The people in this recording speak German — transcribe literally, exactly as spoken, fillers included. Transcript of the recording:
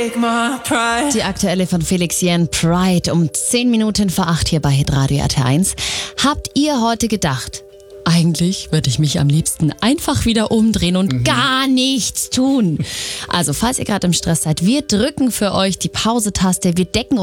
Die aktuelle von Felix Jähn, Pride, um zehn Minuten vor acht hier bei Hitradio R T eins. Habt ihr heute gedacht, eigentlich würde ich mich am liebsten einfach wieder umdrehen und mhm. gar nichts tun? Also falls ihr gerade im Stress seid, wir drücken für euch die Pause-Taste, wir decken